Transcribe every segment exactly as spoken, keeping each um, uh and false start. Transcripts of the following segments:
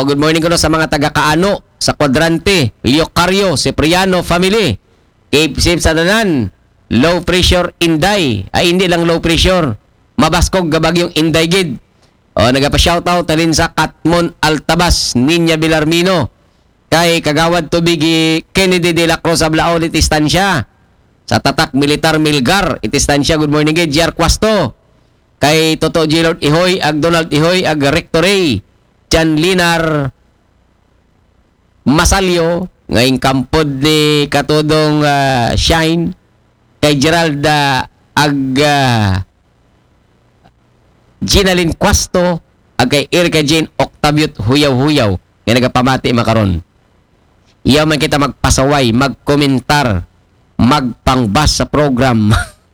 good morning ko sa mga taga-Kaano, sa Quadrante, Ilocos, Cipriano family. Keep safe sa tanan. Low pressure Inday. Ay, hindi lang low pressure. Mabaskog gabagyong Inday gid. O, nagapa-shoutout talin sa Katmon Altabas, Niña Bilarmino. Kay Kagawad Tubig Kennedy de la Cruz Ablaon, itistansya. Sa Tatak Militar Milgar, itistansya. Good morning gid, J R Cuasto. Kay Toto G. Lord Ihoy, ag Donald Ihoy, ag Rectoray. Jan Linar Masalyo, ngayong kampod ni Katudong uh, Shine. Kay Gerald uh, ag uh, Ginalyn Cuasto, ag kay Erika Jane Octaviot Huyaw-Huyaw, nga nagapamati makaron. Iyaw man kita magpasaway, magkomentar, magpangbas sa program.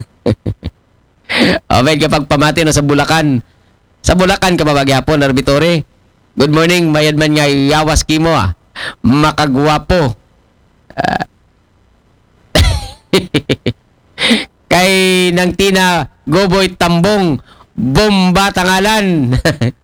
O, may kapag pamati na sa Bulacan. Sa Bulacan ka ba bagyapon, Arbitore? Good morning, mayad man nga yawas kimo ah. Makagwapo. Uh, kay nang Tina Goboy Tambong, bomba tangalan.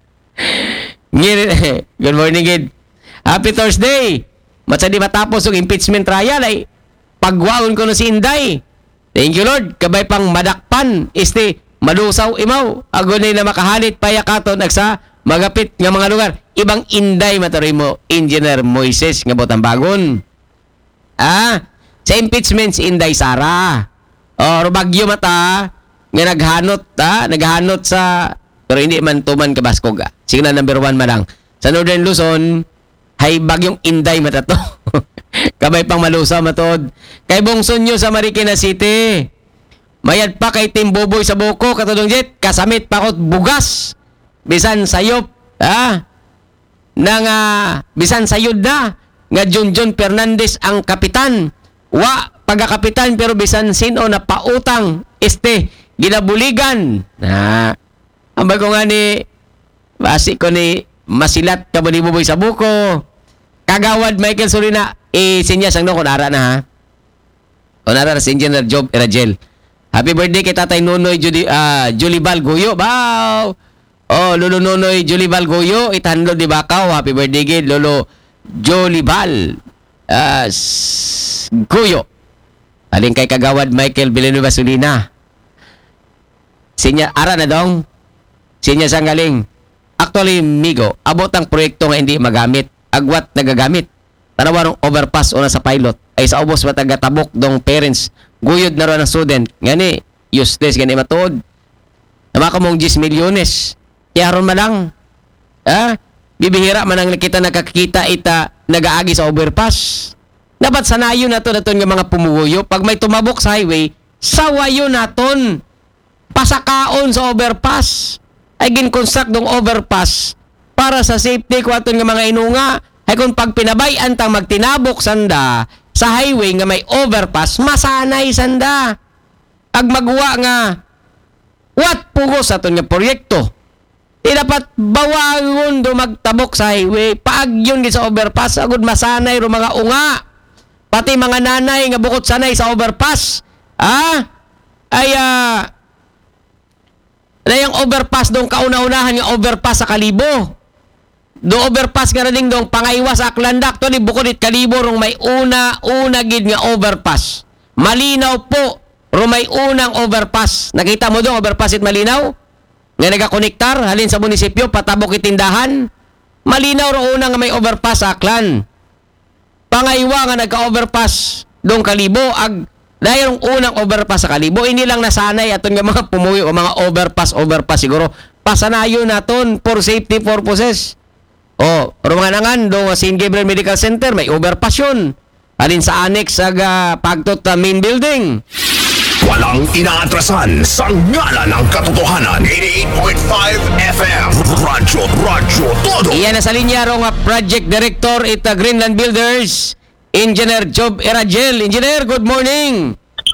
Good morning, kid. Happy Thursday. Matsa di matapos yung impeachment trial ay pagwaon ko no si Inday. Thank you, Lord. Kabay pang madakpan. Este, malusaw imaw. Agunay na makahalit payakaton agsa magapit nga mga lugar. Ibang Inday mataroy mo, Engineer Moises nga botang bagon. Ah, sa impeachment si Inday Sara. O, rubagyo mata nga naghanot, ha? Naghanot sa, pero hindi man tuman kabaskog. Ah. Sige na, number one malang. Sa Northern Luzon, hay bagyong Inday mata to. Kabay pang malusaw matod. Kay Bongson nyo sa Marikina City. Mayad pa kay Tim Boboy sa Boko, katulong jet, kasamit pa kot bugas. Bisan sayop, ha? Nang uh, bisan sayod na nga Junjun Fernandez ang kapitan. Wa pagkakapitan pero bisan sino na pautang este ginabuligan. Na ambay ko nga ni basi ko ni masilat ka ni Boboy sa Buko. Kagawad Michael Surina eh sinya sang no kunara na ha. Kunara na si Engineer Job Eragel. Happy birthday kay Tatay Nonoy Judy uh, Julie Balgoyo. Bow. Oh, Lolo Nonoy Jolibal Goyo, itanlo di Bakaw. Happy birthday gid Lolo Jolibal uh, Goyo. Aling kay Kagawad Michael Villanueva Sulina. Sinya ara na dong. Sinya sang galing. Actually, Migo, abot ang proyekto nga hindi magamit. Agwat nagagamit. Tanawarong overpass una sa pilot. Ay sa ubos matagatabok dong parents. Guyod na ron ang student. Ngani, useless gani matuod. Namaka mong ten milyones. Kaya ron malang, ah, bibihira man ang kita nakakita ita nagaagi sa overpass. Dapat sanayon nato naton nga mga pumuyo. Pag may tumabok sa highway, sawayo naton. Pasakaon sa overpass. Ay ginconstruct dong overpass para sa safety ko aton nga mga inunga. Ay kung pag pinabayan tang magtinabok sanda sa highway nga may overpass, masanay sanda. Ag magwa nga, what pugos aton nga proyekto? Di dapat bawangon do magtabok sa highway. Paagyon di sa overpass. Agud masanay ro mga unga. Pati mga nanay nga bukod sanay sa overpass. Ah? Ay, ah, na yung overpass dong kauna-unahan yung overpass sa Kalibo. Do overpass nga na ding dong pangaywas sa Aklandak. To ni bukod it Kalibo rong may una-una gid nga overpass. Malinaw po. Rong may unang overpass. Nakita mo dong overpass it malinaw? Nga nagakonektar halin sa munisipyo patabok itindahan. Malinaw ro una nga may overpass sa Aklan. Pangaywa nga nagka-overpass dong Kalibo ag dayong unang overpass sa Kalibo. Ini lang nasanay aton nga mga pumuyo o mga overpass overpass siguro pasanayon naton for safety purposes. O rumangangan dong Saint Gabriel Medical Center may overpass yun. Halin sa annex sa uh, pagtot uh, main building. Walang inaatrasan sa ngalan ng katotohanan. eighty-eight point five F M Radyo, Radyo Todo. Iyan na sa linya rong Project Director ita Greenland Builders, Engineer Job Eragel. Engineer, good morning.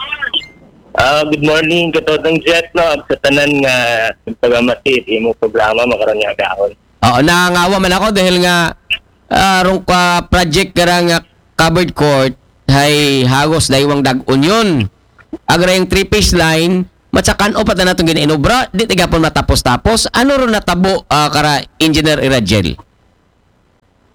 Uh, good morning, katotong Jet, no? Sa tanan nga pagpagamatit, imo programa, makaroon niya gahon. Oo, nangangawa man ako dahil nga uh, rong ka project karang uh, covered court hay hagos daywang dag-union. Agra yung three-piece line, matsakan o pata na itong ginainobra, di tigapon matapos-tapos. Ano ron natabo uh, kara Engineer Eragel?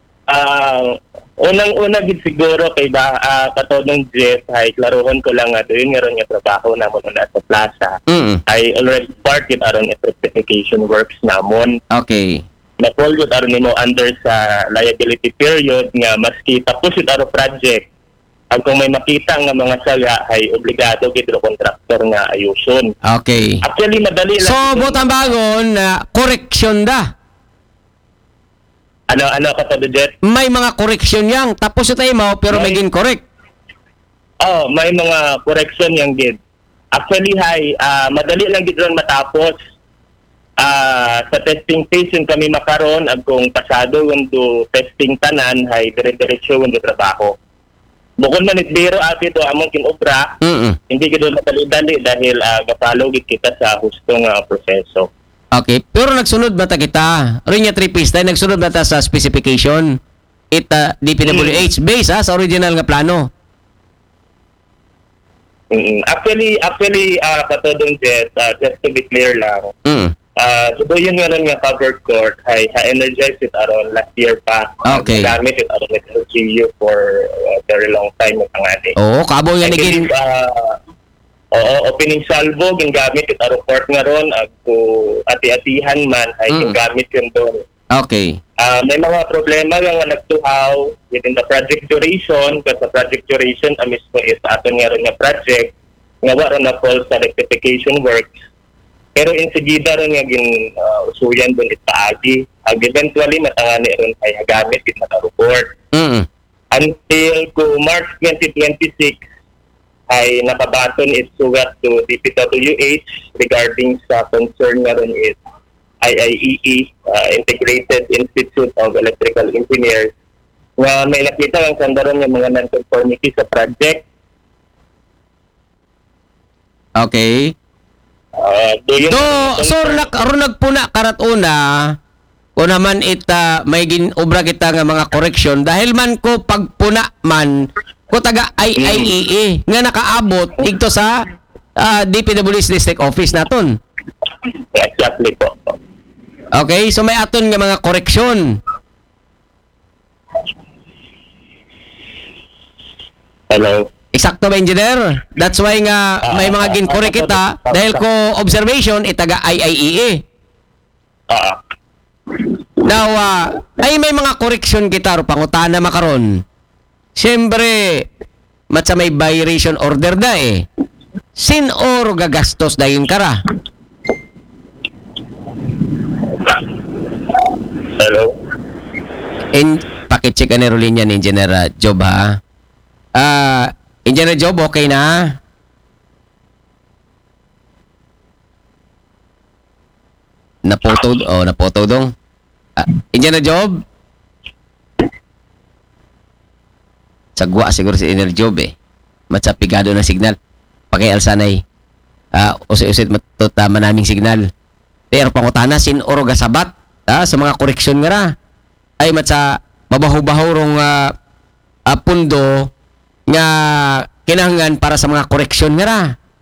ang unang-una gid siguro kay ba uh, katodong Jeff ay klaruhon ko lang nga doon nga ron nga trabaho namon na sa plaza. Mm. Ay already started aron certification works namon. Okay. Na-fall yun aron nimo under sa liability period nga maski tapos yun aron project. Ang kung may makita nga mga saga ay obligado gid ro contractor nga ayuson. Okay. Actually madali lang. So, butang bagon na correction da. Ano ano ka to Jet? May mga correction yang tapos tayo mo pero may May- gin correct. Oh, may mga correction yang gid. Actually hay ah, madali lang gid ron matapos. Ah, sa testing phase yun kami makaron ag kung pasado yung do testing tanan hay dire-diretso yung do trabaho. Bukod man it biro ati to among kinobra, Mm. hindi gid madali-dali dahil uh, gapalo gid kita sa hustong nga proseso. Okay, pero nagsunod ba ta kita? Rin nga three piece tayo, nagsunod ba ta sa specification? Ita D P W H base ha, sa original nga plano. Mm. Actually, actually uh, katodong Jet, uh, just to be clear lang. Mm. Uh, so yun nga rin nga covered court ay sa energize it aron last year pa. Okay. Gamit it aron it L G U for a very long time ang ngani. Oo, kabo nga I naging believe, uh, oo, opening salvo gingamit it aron court nga ron ag ko ati-atihan man ay Mm. gingamit yun doon. Okay. Uh, may mga problema nga nga nagtuhaw within the project duration kasi sa project duration amis ko is aton nga ron nga project nga wala na fall sa rectification works. Pero insigida ron nga gin uh, usuyan doon itaagi. Ag eventually matangani ron ay hagamit gid mata-report. Mm. Until ko March twenty twenty-six ay nakabaton is sugat to D P W H regarding sa concern nga ron is I I E E, uh, Integrated Institute of Electrical Engineers, nga may nakita ang sandaron ng mga non-conformity sa project. Okay. Uh, do yun, Do, so nak aron nagpuna karat una, o naman ita may gin obra kita nga mga correction dahil man ko pagpuna man ko taga I I E E nga nakaabot dito sa ah, D P W H District Office naton. exactly po. Okay, so may aton nga mga correction. Hello. Eksakto ba, engineer? That's why nga may mga gin-correct kita dahil ko observation itaga I I E E. Ah, Now, ah, ay may mga correction kita ro pangutana makaron. Siyempre, matsa may violation order da eh. Sin or gagastos dayon kara. hello. In pakicheck ani ro linya ni Engineer ah, Job ha. Ah, Engineer Job okay na? Napoto oh, napoto dong. Ah, Engineer Job? Sagwa siguro si Engineer Job eh. Matsa pigado na signal. Pakialsanay. Ah, usit-usit matutama naming signal. Pero pangutana sin oro gasabat ah, sa mga koreksyon nga ra. Ay matsa mabaho-baho rong ah, ah, pundo nga kinahanglan para sa mga koreksyon nga ra.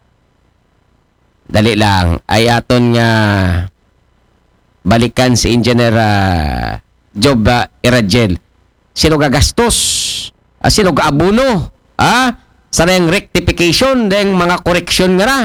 Dali lang ay aton nga balikan si Engineer uh, Job uh, Irajel. Sino gagastos? Uh, sino gaabuno? Ah, sa yung rectification ng mga koreksyon nga ra.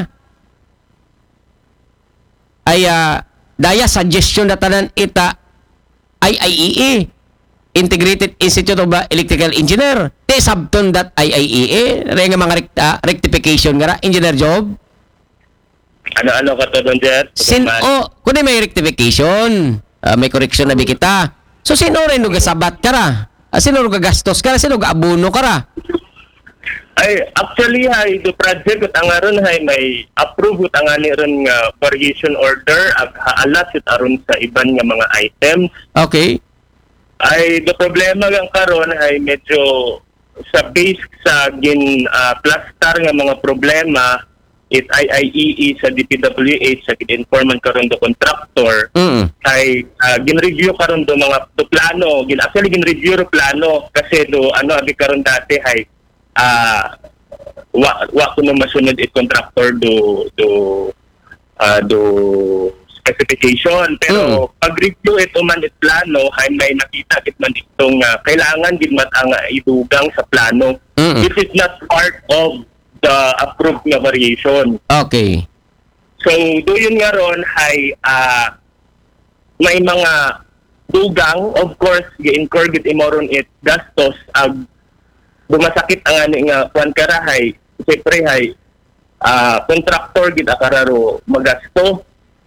Ay uh, daya suggestion na tanan ita I I E E Integrated Institute of Electrical Engineer. Te sabton that I I E E ray nga mga rect- uh, rectification nga ra, Engineer Job. Ano-ano ka to doon, Jet? Sin o kundi may rectification, ah, may correction na bi kita. So sino rin nuga sabat ka ra? Ah, sino nuga gastos ka ra? Sino nuga abuno ka ra? Ay, actually, hay, the project at angaron hay may approve at angani ron nga variation order ag haalat it aron sa iban nga mga items. Okay. Ay, the problema gang karon ay medyo sa base sa gin uh, plaster nga mga problema it I I E E sa D P W H sa gin-informan karon do contractor Mm. ay uh, gin-review karon do mga do plano gin actually gin-review ro plano kasi do ano abi karon dati hay ah wa wa kuno masunod it contractor do do ah, do specification. Pero pag-review ito man it plano, ay may nakita kit man itong uh, kailangan din mat ang uh, idugang sa plano. Mm. This is not part of the approved nga variation. Okay. So, doon nga ron ay uh, may mga dugang, of course, gi-incur git imoron it gastos ag bumasakit ang ani nga kwan karahay, siyempre hay uh, contractor gid akararo magasto.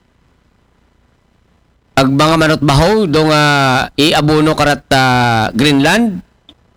Ag mga manot baho do nga iabono karat uh, Greenland.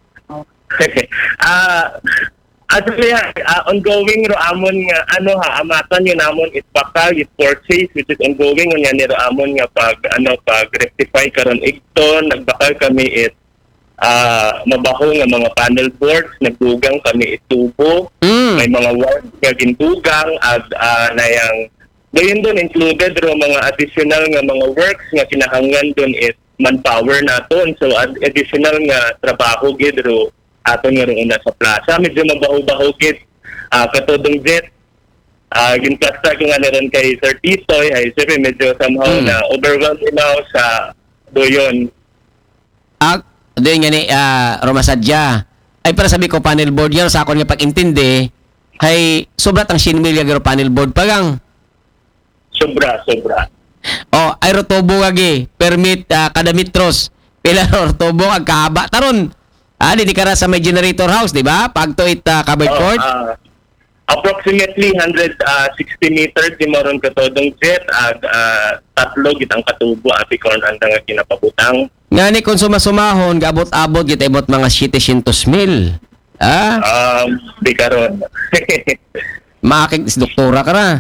Ah, uh, actually, uh, ongoing ro amon nga ano ha amatan yun amon it bakal it purchase which is ongoing nga ni ro amon nga pag ano pag rectify karon igton nagbakal kami it uh, mabaho nga mga panel boards nagdugang kami itubo. Mm. May mga work nga gindugang at uh, na yang gayon doon included ro mga additional nga mga works nga kinahanglan doon it manpower naton, so ad- additional nga trabaho gid ro aton nga ron una sa plaza medyo mabaho-baho gid uh, katudong jet uh, ginplasta ko nga na ron kay Sir Titoy ay sabi medyo somehow Mm. na overwhelmed now sa doyon. Ag doon nga ni uh, Romasadya. Ay para sabi ko panel board yan sa akon nga pag-intindi ay sobra tang sinmilya garo panel board pagang. Sobra, sobra. O ay rotobo gagi permit uh, kada metros pila rotobo ag kahaba taron. Ah di di kara sa may generator house, di ba? Pag to it uh, covered Oh, court. uh, approximately one hundred sixty meters di moron katodong jet ag uh, tatlo gitang katubo api kon anda nga kinapabutang. Nga ni kung sumasumahon gabot-abot git ibot mga seven hundred mil. Ah, Um, di karon. makakig is doktora ka ra.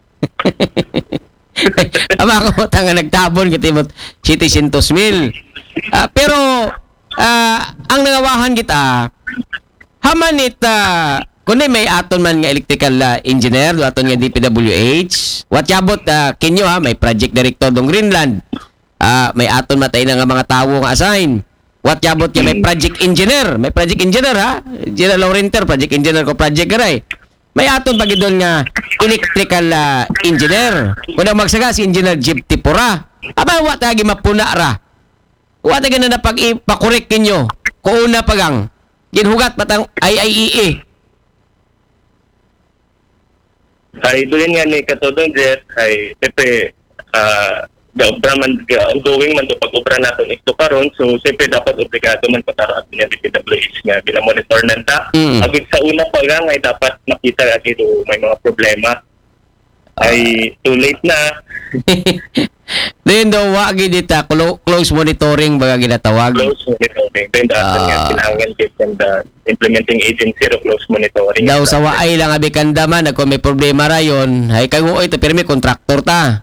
Ama ko nga nagtabon git ibot seven hundred mil. Ah, pero ah, ang nangawahan kita haman it uh, kundi may aton man nga electrical uh, engineer do aton nga D P W H what yabot uh, kinyo ha may project director dong Greenland ah may aton matay na nga mga tawo nga assign what yabot nga may project engineer may project engineer ha General Laurenter project engineer ko project garay may aton pag doon nga electrical uh, engineer kundi magsaga si engineer Jeep Tipura aba wa tagi mapuna ra wa tagi na napag ipakorek kinyo kuuna pagang ginhugat patang I I E A. Ay doon nga ni katodong jet ay pepe uh, obra man ongoing man to pag-obra naton ito karon so siyempre dapat obligado man pataro at niya D P W H nga pina-monitor nanta. Mm. Agit sa una pa lang ay dapat makita agad may mga problema. Ay too late na. Then daw wa gid dita clo- close monitoring baga ginatawag. Close monitoring. Then dapat nga Ah. kailangan gid the implementing agency ro close monitoring. Daw sa waay lang abi kanda man kung may problema ra yon. Hay kay mo ito pirmi kontraktor ta.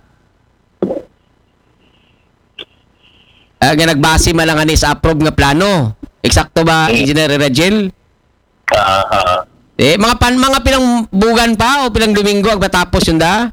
Ah, nga nagbase man lang ani sa approve nga plano. Eksakto ba Mm. Engineer Rajel? Ah, ah, Eh mga pan mga pilang bugan pa o pilang Domingo ag matapos yun da?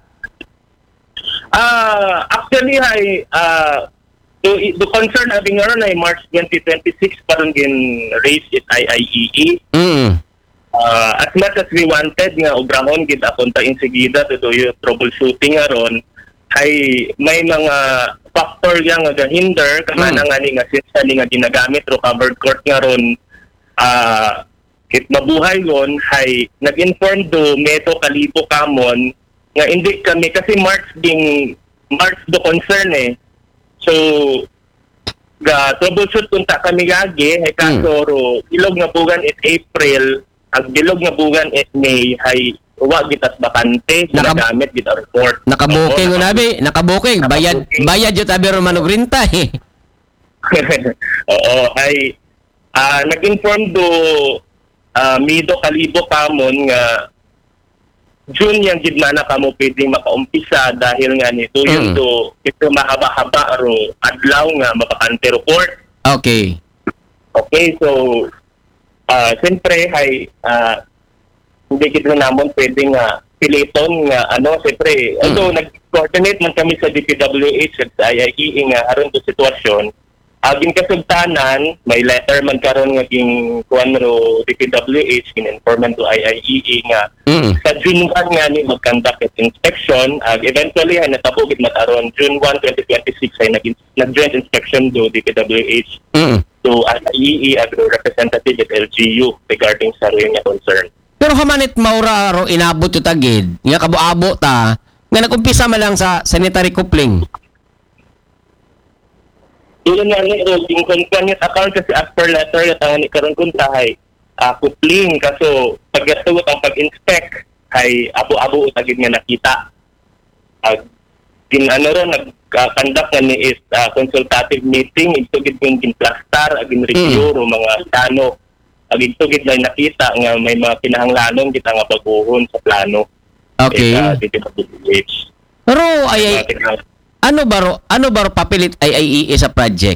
Ah, actually ay uh, the, the concern having ngayon ay March twenty twenty-six parang gin raise it I I E E. Mm. Uh, as much as we wanted nga obrahon gid apunta insigida to do yung troubleshooting aron ay may mga factor yang nga hinder kana Mm. nga ni nga system nga ginagamit ro covered court nga ron ah kit mabuhay ron ay nag-inform do Meto Kalibo Kamon nga hindi kami kasi March ding March do concern eh. So ga troubleshoot kunta kami gagi ay kaso ro ilog nga bugan it April ag bilog nga bugan it May ay wa gitas bakante Naka- ginagamit gid ang report. Nakabuking Oo, ko nabi, nakabuking. Bayad Nakabuking. bayad jud abi ro manug renta eh. Oo, ay ah nag-inform do ah, Mido Kalibo Kamon nga June yang gid na kamo pwedeng makaumpisa dahil nga nito yung Mm. do ito mahaba-haba ro adlaw nga mapakante report. Okay. Okay, so ah siyempre ay ah, hindi kita namon pwedeng nga piliton nga ano siyempre although nag-coordinate man kami sa D P W H at I I E E nga aron do sitwasyon aging kasugtanan, may letter man karon nga ging kuan ro D P W H gin-inform man to I I E E nga Mm. sa June one nga ni mag-conduct of inspection. Ag eventually ay natabo gid mataron June one, twenty twenty-six ay nag nag-joint inspection do D P W H Mm. to I I E E ag representative at L G U regarding sa rin nga concern. Pero hamanit maura ro inabot yung tagid, nga kabo-abo ta, nga nag-umpisa man lang sa sanitary coupling. Dilo nga ni holding concurrent account kasi as per letter nga tangan ni karon kun tahay uh, kupling kaso pagkatuot ang pag-inspect ay abo-abo tagid nga nakita. Ag din ano ro nag-conduct nga ni is uh, consultative meeting ito gid kung ginplastar ag review ro mga plano. Ag ito gid na nakita nga may mga kinahanglanon kita nga baguhon sa plano. Okay. Uh, D P W H. Pero ay, ay ano baro ano baro papilit I I E E sa project?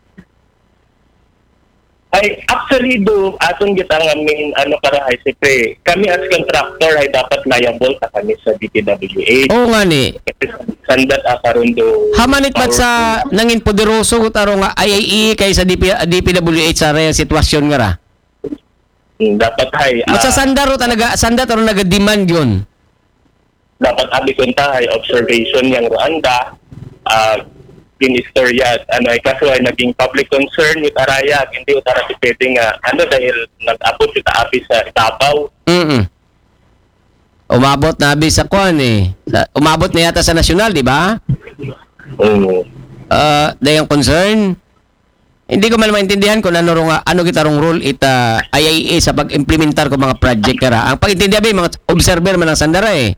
Ay, actually do, aton kita nga main ano karahay, siyempre, kami as contractor ay dapat liable sa kami sa D P W H. Oo nga ni. Kasi sandat akaron do. Hamanit pat sa nangin poderoso taro nga I I E E kay sa D P, D P W H sa raya sitwasyon nga ra. Hmm, dapat ay, At sa ah, sandaro talaga, sanda taro naga-demand yun. dapat abikon tayo observation yang Rwanda, ah, kinistorya, ano ay kaso ay naging public concern with Araya, hindi utara si pwede nga, ano dahil nag-abot si Taapi sa Ibabaw. Mm. Umabot na abi sa kwan eh. Sa- Umabot na yata sa nasyonal, di ba? Um, Uh, dayang concern. Hindi ko man maintindihan kung ano ro nga ano kita rong role ita I I E sa pag-implementar ko mga project kara. Ang pag-intindihan ba mga observer man ang sandara eh.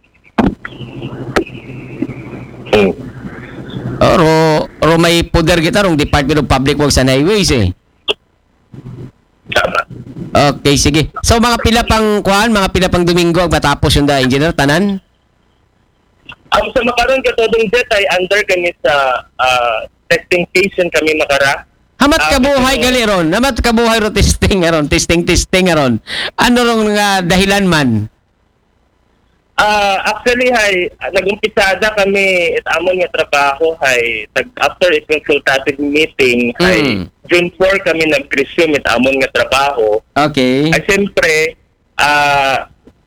um, Oro, oro may poder kita rong Department of Public Works and Highways eh. tama. Okay, sige. So mga pila pang kuan, mga pila pang Domingo ang matapos yung da engineer tanan? Ang sa makaroon katodong jet ay under kami sa ah, testing station kami makara. Hamat Ah, kabuhay pero- gali ron. Hamat kabuhay ro testing ron, testing testing ron. Ano rong nga dahilan man? Ah, actually hay nagumpisada kami it amon nga trabaho hay tag after a consultative meeting hay Mm. June four kami nag-resume it amon nga trabaho. Okay. Ay siyempre ah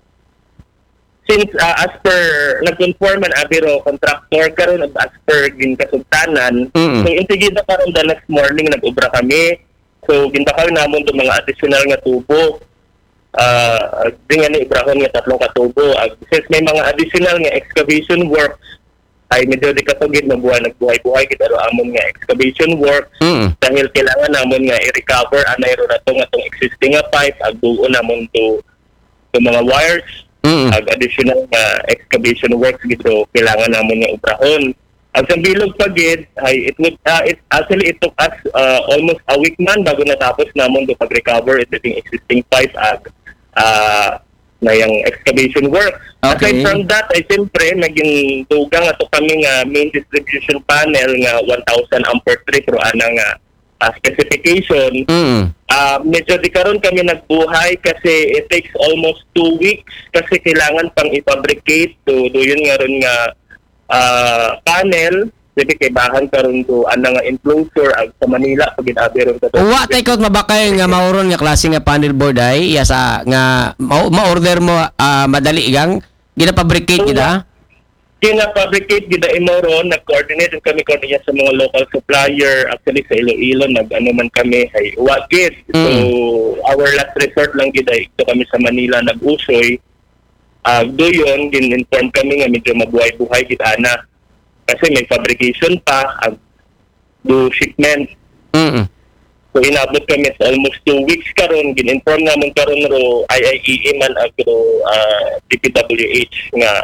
since ah, as per nag-conform man abiro contractor karon as per gin kasugtanan, Mm. so intigida karon the next morning nag-ubra kami. So ginbakaw namon do mga additional nga tubo. Ah, uh, nga ni ibrahon nga tatlong katubo. Uh, since may mga additional nga excavation works ay medyo di katugid mabuhay nagbuhay-buhay kita ro amon nga excavation works Mm. dahil kailangan namon nga i-recover anay ro na tong atong existing nga pipe ag duo namon to to mga wires Mm. ag additional nga excavation works gito kailangan namon nga ibrahon. Ang sa bilog pagid ay it would uh, it actually it took us uh, almost a week man bago natapos namon to pag-recover itong existing pipe ag uh, na yung excavation works. Okay. Aside from that, ay siyempre, naging tugang ato kami nga main distribution panel nga one thousand ampere tree pero ana nga uh, specification. Mm. Uh, medyo di karon kami nagbuhay kasi it takes almost two weeks kasi kailangan pang i-fabricate to, to yun nga ron nga uh, panel. Sabi kay bahan karon to ana nga enclosure ag sa Manila pag inabi ron ka to. Uwa tay ko mabakay nga mauron nga klase nga panel board ay iya sa nga ma- ma-order mo ah, madali gang gina-fabricate kita. Kina-fabricate gida imoron, nag-coordinate kami coordinate sa mga local supplier. Actually sa Iloilo nag-ano man kami ay uwagit. So our last resort lang gida ito kami sa Manila nag-usoy. Uh, do yun, din-inform kami nga medyo mabuhay-buhay kita na. Kasi may fabrication pa, ag do shipment. Mm. So inabot kami sa almost two weeks karon, gin-inform naman karon ro I I E E man ag ro uh, D P W H nga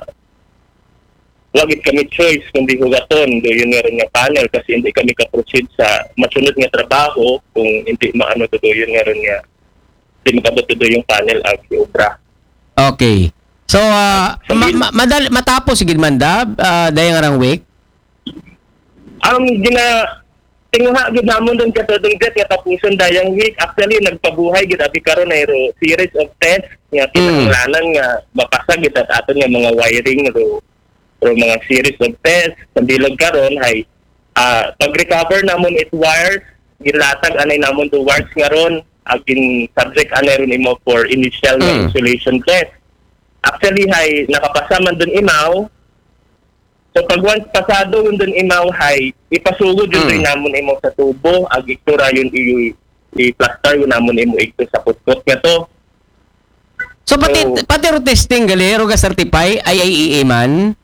wagit kami choice kundi hugaton do yun nga rin nga panel kasi hindi kami ka-proceed sa masunod nga trabaho kung hindi maano to do yun nga rin nga hindi makabot to do yung panel ag obra. Okay. So ah, ma- ma- madali matapos sigid man da uh, dayang arang week. Ang gina tinguha gid namon don katodong jet nga tapuson dayang week actually nagpabuhay gid abi karon na ro series of tests nga kinahanglanan nga mapasa gid at aton nga mga wiring ro ro mga series of tests sa bilog karon hay Ah, pag-recover namon it wires, gilatag anay namon to wires nga ron, agin subject anay ron imo for initial na Mm. insulation test. Actually, hay, nakapasa man dun imaw. So, pag once pasado yun dun imaw, hay, ipasugod yun Mm. rin namon imo sa tubo, ag iktura yun i- i-plaster yun namon imo ikto sa putkot nga to. So pati So- pati ro testing gali ro ga certify I I E A man.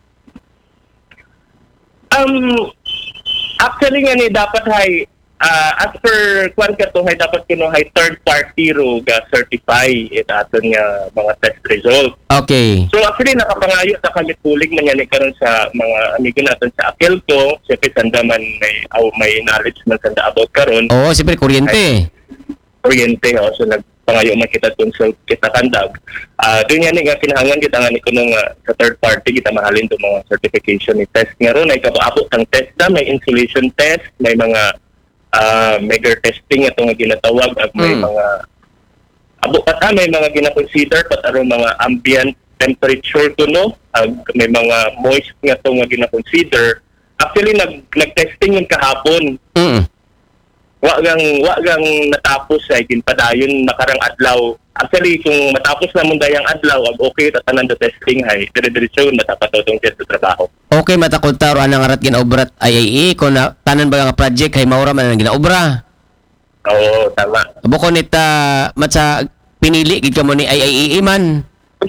Um, actually nga ni, dapat hay, ah, as per kwan ka to, hay dapat kino hay third party ro ga certify it aton nga mga test result. Okay. So actually nakapangayo sa kami pulig man yan karon sa mga amigo natin sa Akelco, siyempre sanda man may aw may knowledge man sanda about karon, Oo, siyempre kuryente. kuryente ho, so nagpangayo man kita consult kita kandag. Ah, doon yan nga kinahanglan kita nga ni kuno nga sa third party kita mahalin do mga certification ni test nga ron ay kapaabot ang test na may insulation test, may mga ah megar testing ato nga ginatawag at may Mm. mga abo pa ta, may mga gina-consider pat aron mga ambient temperature kuno, ag may mga moist nga to nga gina-consider. Actually nag nag-testing yun kahapon. Mm. Wa gang wa gang natapos ay ginpadayon nakarang adlaw. Actually kung matapos na mong dayang adlaw ag okay ta tanan do testing hay dire-diretso matapat tong sa trabaho. Okay matakod ta ro anang arat ginaobrat I I E kun na tanan ba nga project hay maura man ang ginaobra. Oo, tama. Bukod nita matsa pinili gid ka mo ni I I E A man.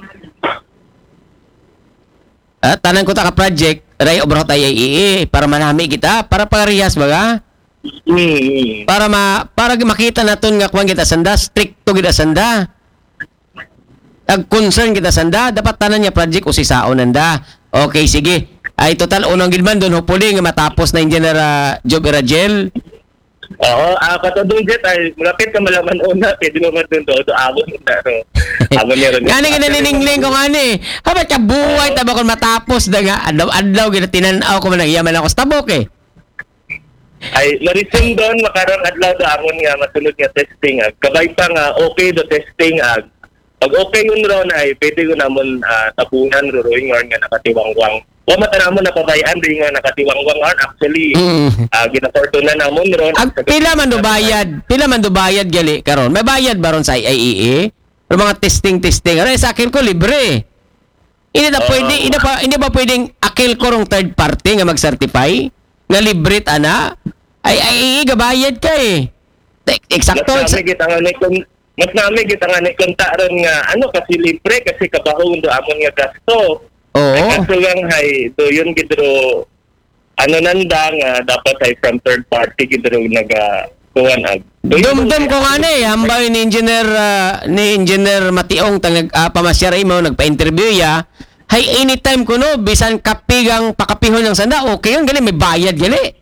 Ah, tanan ko ta ka project ray obrat I I E A para manami kita para parehas baga. Mm. Para ma para makita naton nga kung kita sanda stricto kita sanda. Ag concern kita sanda dapat tanan niya project o sisaon nanda. Okay sige. Ay total unang gid man don hopefully nga matapos na engineer uh, job Irajel. Oo, ah katodong jet ay malapit ka malaman una pwede mo man dun do do abon na ro. Abon niya ron. Ngani nga naniningling ko ngani. Habat ka buhay ta ba kon matapos da nga adlaw-adlaw gid tinan-aw ko man yaman ako sa tabok eh. Ay na-resume doon makarang adlaw do amon nga masunod nga testing ag kabay pa nga okay do testing ag pag okay yun ron ay pwede ko namon ah, tapunan ruruing or nga nakatiwangwang wa mata namon napabayan rin nga nakatiwangwang or actually Mm. uh, ginaporto na namon ron. Ag pila man do bayad? Pila man do bayad gali karon? May bayad ba ron sa I I E A? Pero mga testing testing. Aray sa akin ko libre. Hindi na Oo. pwede, hindi pa hindi ba pwedeng akil ko rong third party nga mag-certify nga libre ta na? Ay ay ay gabayad ka eh. Tek- Eksakto. Mas nami kita nga ni kun mas nami kita nga ni kunta ron nga ano kasi libre kasi kabahon do amon nga gasto. Oo. Kaso lang hay do yun gidro ano nanda nga dapat ay from third party gidro naga kuwan ag. Do yun- Dumdum ko nga ni, hambay ni engineer ah, ni engineer Mationg tang uh, pamasyar mo nagpa-interview ya. Hay anytime ko no bisan kapigang pakapihon ng sanda okay yun gali may bayad gali.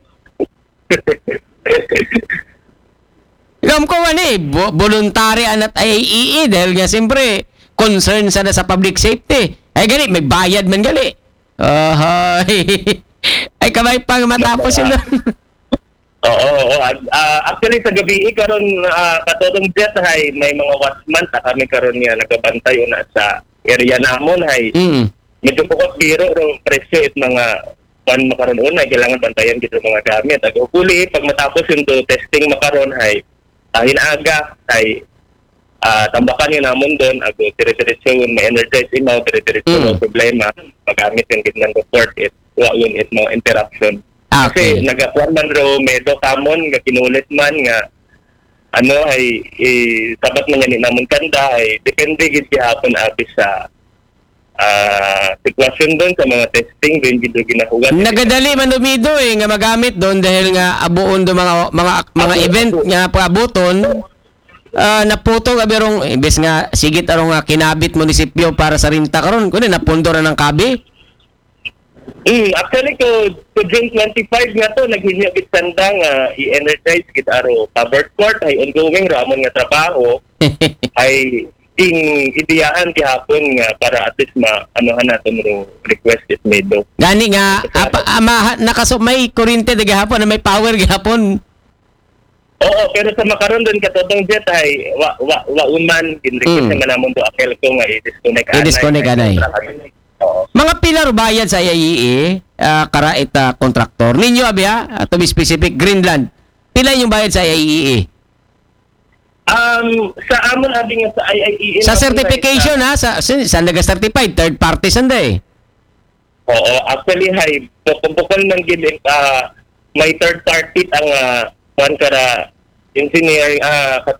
Alam ko nga ni, bo- voluntary anat I I E A dahil nga siyempre concern sana sa public safety. Ay gali, may bayad man gali. Ahay. Ay kamay pang matapos yun. Oo, oo. Ah, actually sa gabi karon uh, katodong jet hay may mga watchman ta kami karon nga nagabantay una sa area namon hay. Mm. Medyo pukot biro rong presyo it mga pan makaron una kailangan bantayan gito mga gamit. Ag huli pag matapos yung to testing makaron hay uh, hinaga ay ah, tambakan yun namon doon ag dire-diretso yun may energize imo dire-diretso Mm. mm. problema magamit yung gitnang report it wa yun it mo interruption. Okay. Kasi nagakuan man ro medo kamon nga kinulit man nga ano ay eh, sabat man yan namon kanda ay depende gid gihapon abis sa ah sitwasyon doon sa mga testing doon gid ginahugan. Nagadali man dumido eh nga magamit doon dahil nga abuon do mga mga mga Abo, event abo. nga paabuton uh, naputong abirong imbes nga sigit arong nga kinabit munisipyo para sa rinta karon kuno napundo ra ng kabi. Mm, actually ko to June twenty-five nga to naghinyo gid sanda nga i-energize gid aro covered court ay ongoing ramon nga trabaho ay ing ideyaan gihapon nga para at least ma anuhan naton ro request is made do. Gani nga apa, ama, nakaso may kuryente de gihapon na may power gihapon. Oo, pero sa makaron doon katotong jet ay wa wa wa uman gin request Mm. naman namon do apel ko nga i-disconnect I-disconnect anay. Oo. Mga pilar bayad sa I A E A, uh, karait uh, kontraktor. Ninyo, abi ha? Uh, to be specific, Greenland. Pila yung bayad sa I A E A? Um, sa amon abi nga sa I I E A. Sa certification ha? Sa, sa, sa naga-certified, third party sanda eh. Oo, actually, hay, pupukol man gid uh, may third party ang uh, one kara engineering, ah,